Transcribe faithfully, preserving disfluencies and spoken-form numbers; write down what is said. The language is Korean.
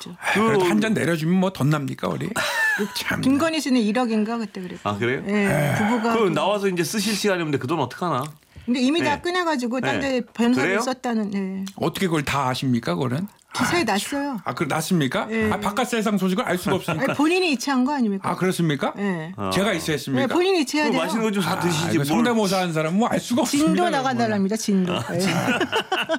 거죠. 그래도 한 잔 내려주면 뭐 덧납니까 우리? 참. 김건희 씨는 일억인가 그때 그랬고. 아 그래요? 네, 부부가. 그 나와서 이제 쓰실 시간이 없는데 그 돈 어떡하나? 근데 이미 다 네. 끊어가지고 딴 데 네. 변호사를 그래요? 썼다는. 네. 어떻게 그걸 다 아십니까 그거는? 기사에 났어요. 아, 그 났습니까? 네. 아, 바깥 세상 소식을 알 수가 없으니까. 아니, 본인이 이체한 거 아닙니까? 아, 그렇습니까? 네. 제가 있어야 했습니까? 네, 본인이 이체해야 그 돼요. 맛있는 거 좀 사 아, 드시지. 이거 뭘. 성대모사 하는 사람은 뭐 알 수가 없습니다. 진도 이거는. 나간다랍니다. 진도. 네.